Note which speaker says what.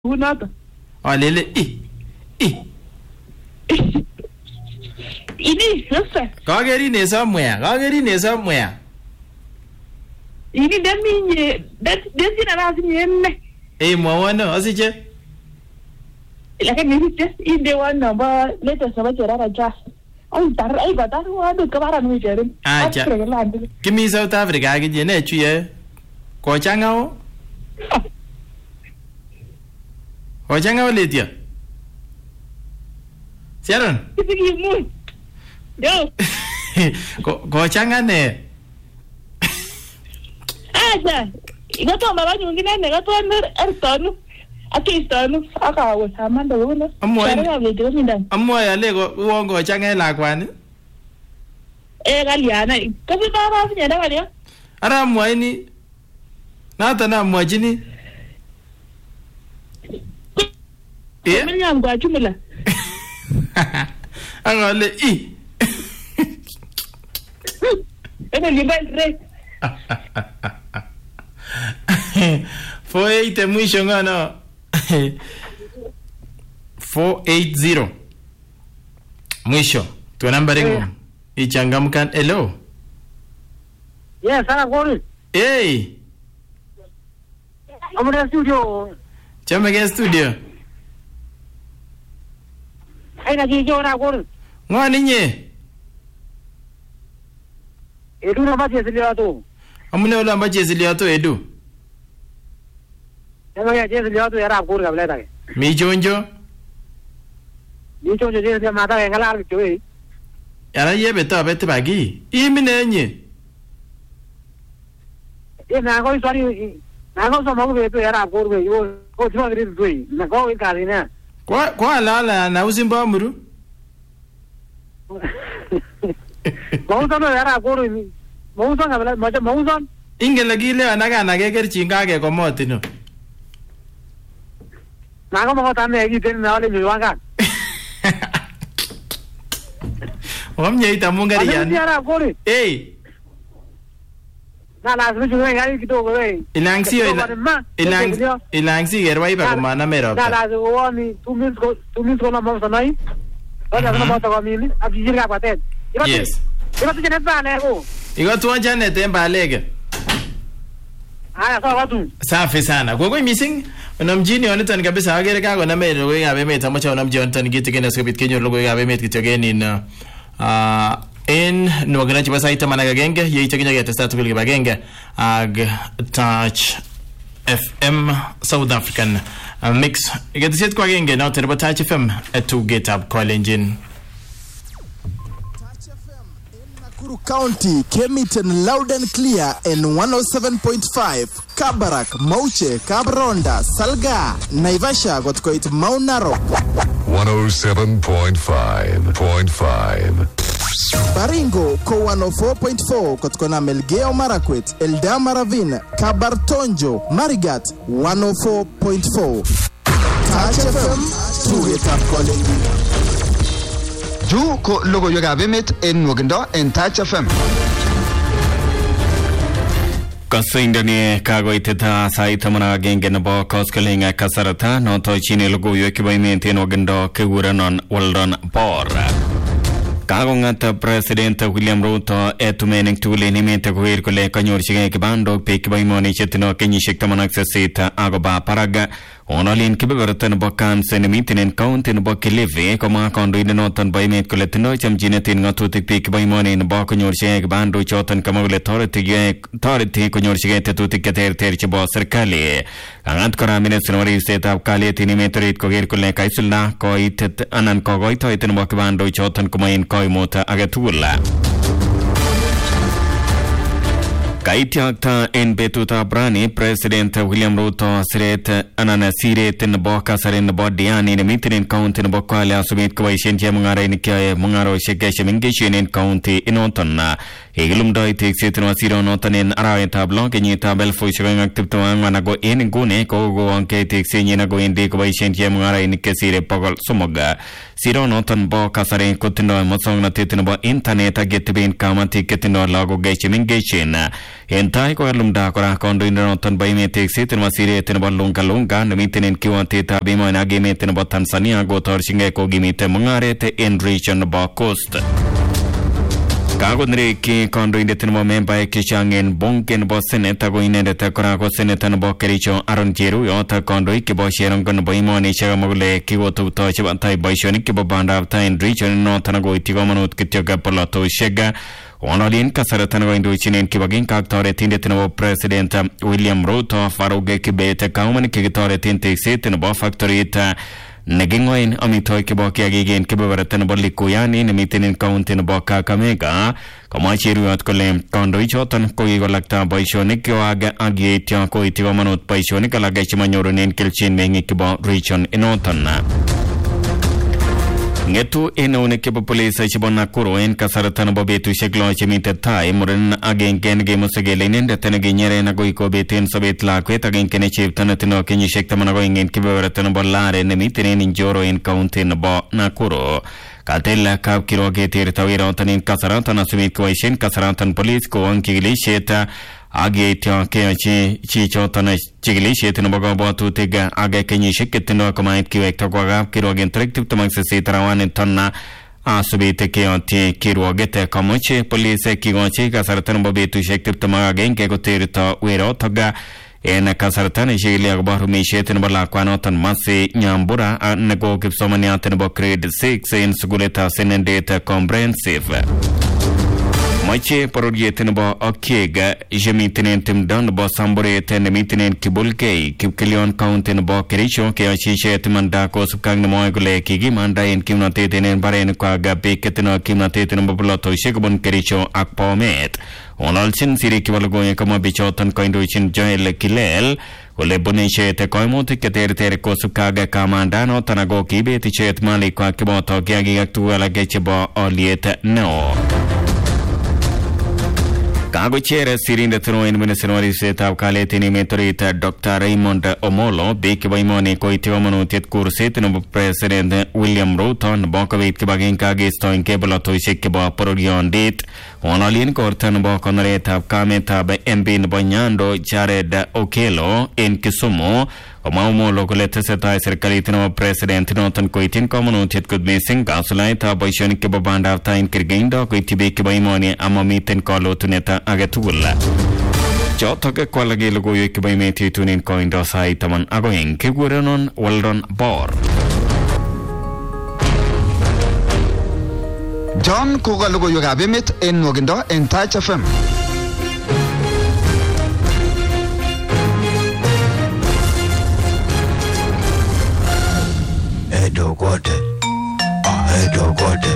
Speaker 1: Unata.
Speaker 2: Alele
Speaker 1: Ini sasa.
Speaker 2: Kageri ne somewhere.
Speaker 1: Ini deminye desina lazima yenne.
Speaker 2: Mwawano asiche.
Speaker 1: Lakini hivi inde wana ba leta sababu rara jas. Ai bataru wadu kabara no jere.
Speaker 2: Acha. Kimi South Africa gije ne chuye. Ko changao. Ko changao letia. Sharon.
Speaker 1: Kipigi mu. Yo.
Speaker 2: Ko changa ne.
Speaker 1: Acha. Igato mama nyingine ne gato ertonu. Akistonu akawa samanda wona.
Speaker 2: Amwa ya lego uongo changa lakwani.
Speaker 1: Galiana. Kasi baba finya da galia.
Speaker 2: Ara mwaini. Nata na mwajini.
Speaker 1: Mimi yangu achumula.
Speaker 2: Angale
Speaker 1: Ene libre.
Speaker 2: 48 mwisho ngano. 480 mwisho tu namba ringo ichangamkan. Hello.
Speaker 3: Yes, ana gori.
Speaker 2: Hey.
Speaker 3: Amra studio.
Speaker 2: Chama studio.
Speaker 3: Aina gijo na gori.
Speaker 2: Ngani nye.
Speaker 3: Edu na baje ziliato.
Speaker 2: Amune ola baje ziliato edu.
Speaker 3: Ema ya je ziliato era gori kabla ta.
Speaker 2: Mi jonjo.
Speaker 3: Mi jonjo je mata ngala joe.
Speaker 2: Yara yebe to bete bagi. Imine nye.
Speaker 3: Na go sorry. Na go so mo be to era gori yo. Ko twa ri dui. Na go ka ri na.
Speaker 2: Kwa lala na uzimba muru.
Speaker 3: Mauson era gori. Mauson kabla mauson.
Speaker 2: Ingela gile anaga nageger chinga ke komoti no.
Speaker 3: Na go mo ta me gi ten na ole mi wanga.
Speaker 2: Omnye ita mungari yani.
Speaker 3: Era gori.
Speaker 2: Hey.
Speaker 3: Na la sulu ngai kidogo wewe.
Speaker 2: Ilangsi gerwai pa kumana mero.
Speaker 3: Na la uoni tu minutes na mama nai. Bada na mata kwa mimi abijira kwa tet.
Speaker 2: Yes.
Speaker 3: Iba tu jenet bale ko.
Speaker 2: Igo tu janet embalege.
Speaker 3: Haya sawa watu.
Speaker 2: Safi sana. Kwa missing unamjini onetani kabisa agere kako na mero wewe ngabe meta mocha unamjini onetani gitigene skopit kenyo logo ngabe met kitogeni na in nwagana chiba saita managa genge yeita kinya gete statu kulge genge ag touch FM South African mix get set kwa genge na terba touch FM to get up call engine
Speaker 4: Touch FM in Nakuru County came it in loud and clear in 107.5 Kabarak Mauche Kabronda Salga Naivasha got quite Mount Narok
Speaker 5: 107.5.5
Speaker 4: Baringo ko 104.4 kotkona Melgeo Marakwet Eldama Ravine Kabartonjo Marigat 104.4 Touch FM to get up calling
Speaker 6: Ju ko logo yoga bemet en Wogendo en Touch FM
Speaker 7: Kasindani kago iteta saita mana genge na bo koskalinga kasarata no to chine logo yoki baimenti en Wogendo kewuranon waldon bor Kago ngata President William Ruto etumening tule ni mente ko ir kole kanyor chige kibando pe kibaimoni chetino kenyishek tamanak sasita agoba paraga onolin kibebertan bokan senemitinen county no bokelive koma kondo inoton baimet kole tino chamjinetin ngatutik pe kibaimoni no bokanyor chige kibando choton kamagule toriti konyor chige tetutik keter chebo serikali angat kora minister of state of Kaliet ni mentorit ko ir kole kaisulna ko itet anan ko goitoiten bo kibando choton kumain mota agatula Kaitiakta en betuta brani President William Ruto siret anana siret in boka saren bodiani in mitinin county in bokale asumit ko ishen mungare ni kya mungaro shekeshe mingishin in county in ontonna Ilumdoi tekset nebo sironoton en arawetab lo kenyitab 2024 ako en nguni kokokongei teksenyin ako wendi koboisien chemung'arainik chesire 300. Sironoton bo kasari kotindoi muswoknotet nebo internet ak yeteben kamatik chetindoi lagok chemengechen. En tai kokalumda kora kandoindonoton bo emet tekset nebo siret nebo Lunga nemiten en kiwotetab emoni ak emet nebo Tanzania kotorchingei kokimite mung'aret en region nebo Coast. Kakonreki kandoindet nebo membaek chechang en bunge nebo Senate ako inendet kora ko senator nebo Kericho Aaron Cheruyot kandoik chebo sherongo nebo emoni chekamwa kole kikotupto chebo tai boisionik chebo bandab tai en region noton akoityi komonut kityo polotosiek. Onolin kasarta nekoindochin en kibagenge ak toretindet nebo President William Ruto Farouk Kibet kaumanik chekitoreten tekset nebo factorit neking'oen amitwogik chebo kiagik en kebeberta nebo Likuyani nemiten en county nebo Kakamega. Kamwa Cheruyot kole kandoichoton kokikolakta boisionik kwak ak yeityo koityi komonut boisionik alak chemanyorunen kelchin meng'ik chebo region inoton. Ngetu en eunek chebo police chebo Nakuru en kasarta nebo betusiek lo chemiten tai muren agenge nekemuse kele inendet nekinyeren akoi kobeten sobet lakwet agenge ne chepto netindoi kenyisiek 12 en kebeberta nebo Lare nemiten en Njoro en county nebo Nakuru. Katil kapkirwok keterto weroton en kasaraton asubit koboisien kasaraton police kowong chikilisiet ak yeityo keyochi chichoton chikilisiet nebo kabwatutik ak kenyisiek chetindoi komait kiwekta kwa kapkirwok en tarik 28 arawaniton asubit keyotyi kirwoket. Kamoche police kikochi kasarta nebo betusiek 21 koterto werotok en kasarta nechikili akobo rumisiet nebo lakwanoton Mercy Nyambura neko kipsomaniat nebo grade 6 en sukulitab Senendet Comprehensive. Moche pororiet nebo Okieg chemiten en timdo nebo Samburet nemiten en Kibulgei Kipkelion county nebo Kericho keyochi icheket imanda kosubkei ak nemwoe kole kikimanda en kimnotet en mbarenikwak biik chetindoi kimnotet nebo polotosiek kobun Kericho ak Bomet. Ng'ololchin sirik chebo logoiwek komwa bichoton koindochin Joel Kilel kole bune icheket koimutik cheterter kosubkei ak kamandanoton ako kibet icheket malikwak cheboto kiagik ak tuguk alak chebo oliet neo. Kakocher sirindet neo en ministry nebo ribsetab kalyet en emet orit Dr. Raymond Omolo biik chebo emoni koityi komonutiet kurset nebo President William Ruto nebo kobit kibagenge ak keistoengei polotosiek chebo bororiondit. Ng'ololien korta nebo konoretab kametab MP nebo Nyando Jared Okello en Kisumu komwa Omolo kole tesetai serikalit nebo president noton koityin komonutiet kot missing kasulaetab boisionik chebo bandab tai en kergeindo koityi biik chebo emoni amamiten kalotunet age tugul. Chotok ko alak en logoiwek chebo emet yetunen koindo sait 12 kekurenon Weldon Bor.
Speaker 6: John koka logoiwekab emet en nwogindo en Touch FM.
Speaker 5: Edo Gote.